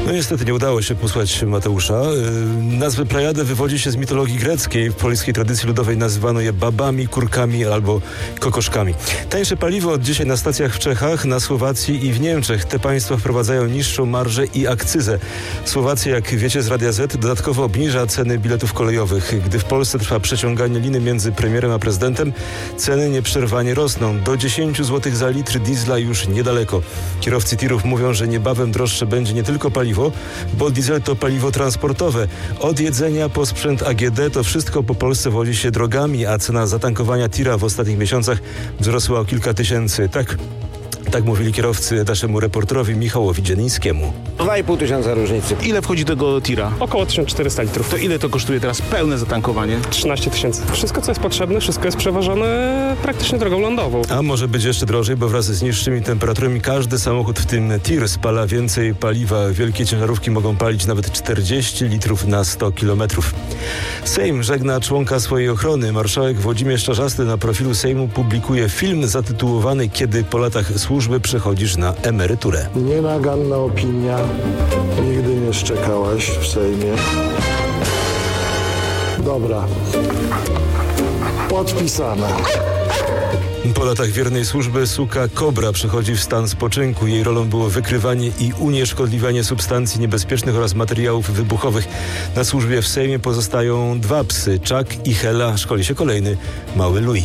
No niestety nie udało się posłać Mateusza. Nazwę Plajadę wywodzi się z mitologii greckiej. W polskiej tradycji ludowej nazywano je babami, kurkami albo kokoszkami. Tańsze paliwo od dzisiaj na stacjach w Czechach, na Słowacji i w Niemczech. Te państwa wprowadzają niższą marżę i akcyzę. Słowacja, jak wiecie z Radia Z, dodatkowo obniża ceny biletów kolejowych. Gdy w Polsce trwa przeciąganie liny między premierem a prezydentem, ceny nieprzerwanie rosną. Do 10 zł za litr diesla już niedaleko. Kierowcy tirów mówią, że niebawem droższe będzie nie tylko paliwo, bo diesel to paliwo transportowe. Od jedzenia po sprzęt AGD to wszystko po Polsce wozi się drogami, a cena zatankowania tira w ostatnich miesiącach wzrosła o kilka tysięcy. Tak mówili kierowcy naszemu reporterowi Michałowi Dzielińskiemu. 2,5 tysiąca różnicy. Ile wchodzi do tego tira? Około 1400 litrów. To ile to kosztuje teraz pełne zatankowanie? 13 tysięcy. Wszystko, co jest potrzebne, wszystko jest przewożone praktycznie drogą lądową. A może być jeszcze drożej, bo wraz z niższymi temperaturami każdy samochód, w tym tir, spala więcej paliwa. Wielkie ciężarówki mogą palić nawet 40 litrów na 100 kilometrów. Sejm żegna członka swojej ochrony. Marszałek Włodzimierz Czarzasty na profilu Sejmu publikuje film zatytułowany „Kiedy po latach służby przechodzisz na emeryturę”. Nienaganna opinia. Nigdy nie szczekałaś w Sejmie. Dobra. Podpisane. Po latach wiernej służby suka Kobra przechodzi w stan spoczynku. Jej rolą było wykrywanie i unieszkodliwianie substancji niebezpiecznych oraz materiałów wybuchowych. Na służbie w Sejmie pozostają 2 psy, Chuck i Hela. Szkoli się kolejny, mały Louis.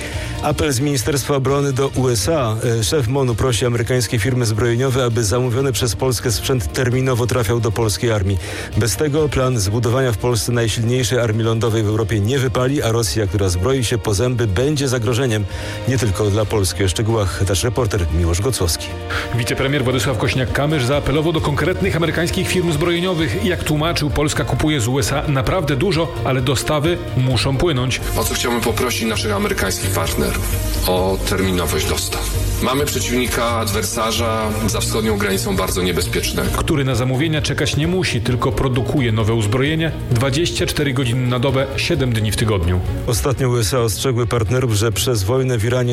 Apel z Ministerstwa Obrony do USA. Szef MON-u prosi amerykańskie firmy zbrojeniowe, aby zamówiony przez Polskę sprzęt terminowo trafiał do polskiej armii. Bez tego plan zbudowania w Polsce najsilniejszej armii lądowej w Europie nie wypali, a Rosja, która zbroi się po zęby, będzie zagrożeniem nie tylko dla Polski. O szczegółach też reporter Miłosz Gocłowski. Wicepremier Władysław Kosiniak-Kamysz zaapelował do konkretnych amerykańskich firm zbrojeniowych. Jak tłumaczył, Polska kupuje z USA naprawdę dużo, ale dostawy muszą płynąć. O co chciałbym poprosić naszych amerykańskich partnerów? O terminowość dostaw. Mamy przeciwnika, adwersarza za wschodnią granicą bardzo niebezpiecznego, który na zamówienia czekać nie musi, tylko produkuje nowe uzbrojenie 24 godziny na dobę, 7 dni w tygodniu. Ostatnio USA ostrzegły partnerów, że przez wojnę w Iranie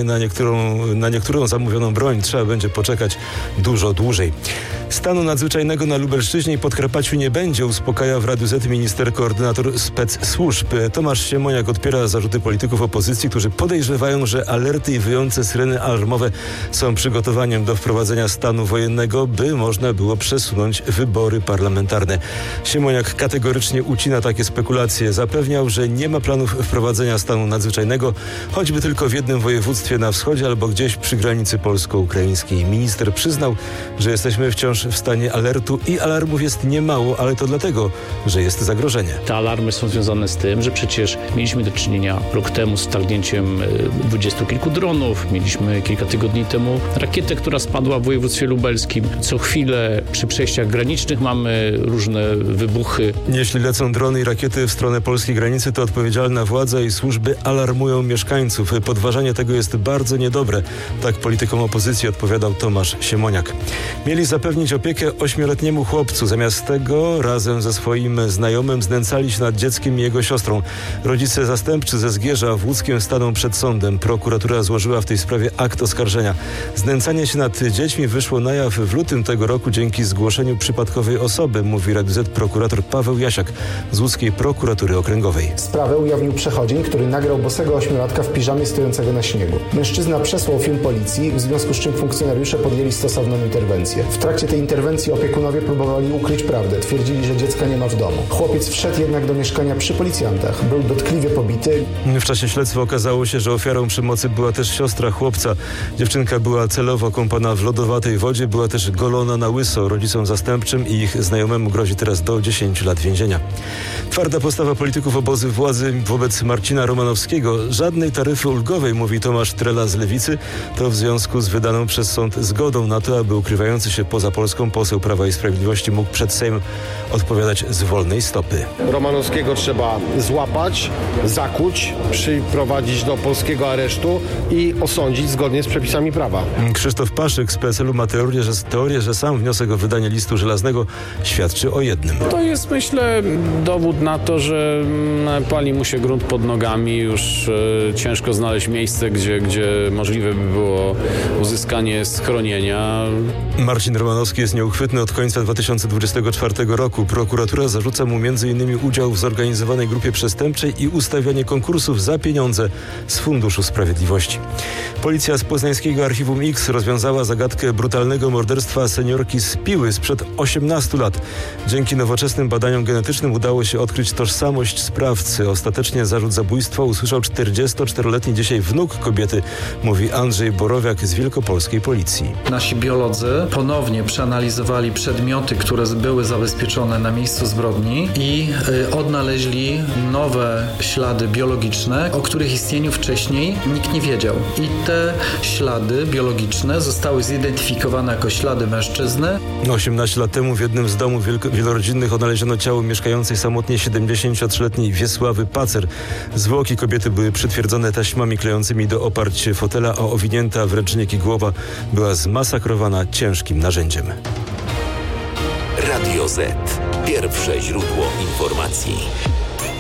na niektórą zamówioną broń trzeba będzie poczekać dużo dłużej. Stanu nadzwyczajnego na Lubelszczyźnie i Podkarpaciu nie będzie, uspokaja w Radiu Z minister koordynator specsłużb. Tomasz Siemoniak odpiera zarzuty polityków opozycji, którzy podejrzewają, że alerty i wyjące syreny alarmowe są przygotowaniem do wprowadzenia stanu wojennego, by można było przesunąć wybory parlamentarne. Siemoniak kategorycznie ucina takie spekulacje. Zapewniał, że nie ma planów wprowadzenia stanu nadzwyczajnego, choćby tylko w jednym województwie na wschodzie albo gdzieś przy granicy polsko-ukraińskiej. Minister przyznał, że jesteśmy wciąż w stanie alertu i alarmów jest niemało, ale to dlatego, że jest zagrożenie. Te alarmy są związane z tym, że przecież mieliśmy do czynienia rok temu z wtargnięciem 20 kilku dronów, mieliśmy kilka tygodni temu rakietę, która spadła w województwie lubelskim. Co chwilę przy przejściach granicznych mamy różne wybuchy. Jeśli lecą drony i rakiety w stronę polskiej granicy, to odpowiedzialna władza i służby alarmują mieszkańców. Podważanie tego jest bardzo niedobre. Tak politykom opozycji odpowiadał Tomasz Siemoniak. Mieli zapewnić opiekę 8-letniemu chłopcu. Zamiast tego razem ze swoim znajomym znęcali się nad dzieckiem i jego siostrą. Rodzice zastępczy ze Zgierza w Łódzkiem staną przed sądem. Prokuratura złożyła w tej sprawie akt oskarżenia. Znęcanie się nad dziećmi wyszło na jaw w lutym tego roku dzięki zgłoszeniu przypadkowej osoby, mówi Radiu Z prokurator Paweł Jasiak z Łódzkiej Prokuratury Okręgowej. Sprawę ujawnił przechodzień, który nagrał bosego 8-latka w piżamie stojącego na śniegu. Mężczyzna przesłał film policji, w związku z czym funkcjonariusze podjęli stosowną interwencję. W trakcie tej interwencji opiekunowie próbowali ukryć prawdę. Twierdzili, że dziecka nie ma w domu. Chłopiec wszedł jednak do mieszkania przy policjantach. Był dotkliwie pobity. W czasie śledztwa okazało się, że ofiarą przemocy była też siostra chłopca. Dziewczynka była celowo kąpana w lodowatej wodzie, była też golona na łyso. Rodzicom zastępczym i ich znajomemu grozi teraz do 10 lat więzienia. Twarda postawa polityków obozy władzy wobec Marcina Romanowskiego. Żadnej taryfy ulgowej, mówi Tomasz Trela z Lewicy. To w związku z wydaną przez sąd zgodą na to, aby ukrywający się poza Polską poseł Prawa i Sprawiedliwości mógł przed Sejmem odpowiadać z wolnej stopy. Romanowskiego trzeba złapać, zakuć, przyprowadzić do polskiego aresztu i osądzić zgodnie z przepisami prawa. Krzysztof Paszyk z PSL-u ma teorię, że sam wniosek o wydanie listu żelaznego świadczy o jednym. To jest, myślę, dowód na to, że pali mu się grunt pod nogami. Już ciężko znaleźć miejsce, gdzie możliwe by było uzyskanie schronienia. Marcin Romanowski Kowalski jest nieuchwytny od końca 2024 roku. Prokuratura zarzuca mu m.in. udział w zorganizowanej grupie przestępczej i ustawianie konkursów za pieniądze z Funduszu Sprawiedliwości. Policja z poznańskiego Archiwum X rozwiązała zagadkę brutalnego morderstwa seniorki z Piły sprzed 18 lat. Dzięki nowoczesnym badaniom genetycznym udało się odkryć tożsamość sprawcy. Ostatecznie zarzut zabójstwa usłyszał 44-letni dzisiaj wnuk kobiety, mówi Andrzej Borowiak z wielkopolskiej policji. Nasi biolodzy ponownie przeanalizowali przedmioty, które były zabezpieczone na miejscu zbrodni i odnaleźli nowe ślady biologiczne, o których istnieniu wcześniej nikt nie wiedział. I te ślady biologiczne zostały zidentyfikowane jako ślady mężczyzny. 18 lat temu w jednym z domów wielorodzinnych odnaleziono ciało mieszkającej samotnie 73-letniej Wiesławy Pacer. Zwłoki kobiety były przytwierdzone taśmami klejącymi do oparć fotela, a owinięta w ręcznik i głowa była zmasakrowana ciężkim narzędziem. Radio Z. Pierwsze źródło informacji.